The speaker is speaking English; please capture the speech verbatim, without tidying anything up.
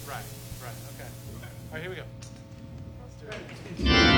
Right, right, okay. All right, here we go. Let's do it.